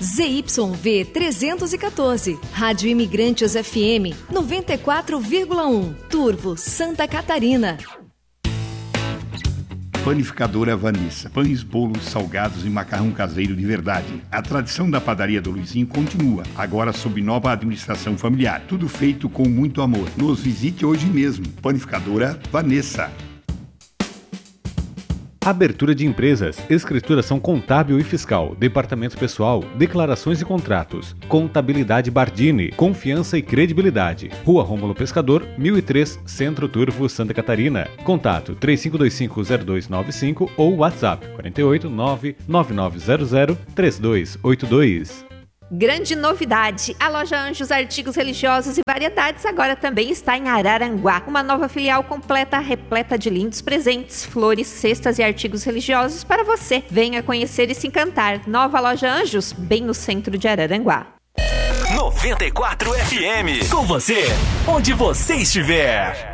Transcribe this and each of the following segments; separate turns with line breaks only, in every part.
ZYV 314, Rádio Imigrantes FM 94,1, Turvo, Santa Catarina.
Panificadora Vanessa. Pães, bolos, salgados e macarrão caseiro de verdade. A tradição da padaria do Luizinho continua, agora sob nova administração familiar. Tudo feito com muito amor. Nos visite hoje mesmo. Panificadora Vanessa.
Abertura de empresas, escrituração contábil e fiscal, departamento pessoal, declarações e contratos, contabilidade Bardini, confiança e credibilidade. Rua Rômulo Pescador, 1003, Centro Turvo, Santa Catarina. Contato 3525-0295 ou WhatsApp 48 99900 3282.
Grande novidade, a loja Anjos Artigos Religiosos e Variedades agora também está em Araranguá. Uma nova filial completa, repleta de lindos presentes, flores, cestas e artigos religiosos para você. Venha conhecer e se encantar. Nova loja Anjos, bem no centro de Araranguá.
94 FM, com você, onde você estiver.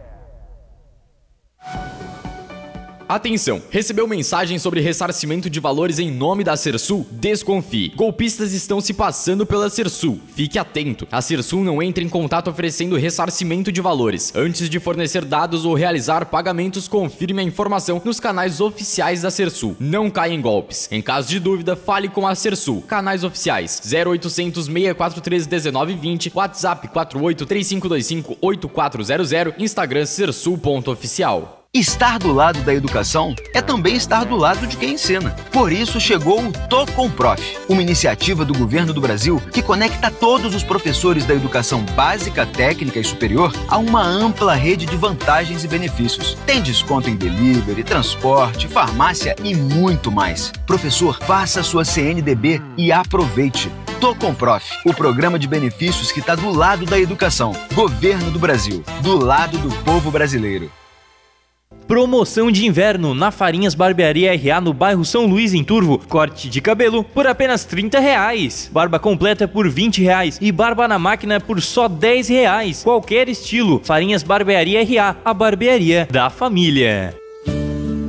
Atenção! Recebeu mensagem sobre ressarcimento de valores em nome da Sersul? Desconfie. Golpistas estão se passando pela Sersul. Fique atento. A Sersul não entra em contato oferecendo ressarcimento de valores. Antes de fornecer dados ou realizar pagamentos, confirme a informação nos canais oficiais da Sersul. Não caia em golpes. Em caso de dúvida, fale com a Sersul. Canais oficiais 0800 643 1920, WhatsApp 48 3525 8400, Instagram sersul.oficial.
Estar do lado da educação é também estar do lado de quem ensina. Por isso chegou o Tô com Prof, uma iniciativa do governo do Brasil que conecta todos os professores da educação básica, técnica e superior a uma ampla rede de vantagens e benefícios. Tem desconto em delivery, transporte, farmácia e muito mais. Professor, faça sua CNDB e aproveite. Tô com Prof, o programa de benefícios que está do lado da educação. Governo do Brasil, do lado do povo brasileiro.
Promoção de inverno na Farinhas Barbearia R.A. no bairro São Luís, em Turvo. Corte de cabelo por apenas R$30. Barba completa por R$20 e barba na máquina por só R$10. Qualquer estilo. Farinhas Barbearia R.A. a barbearia da família.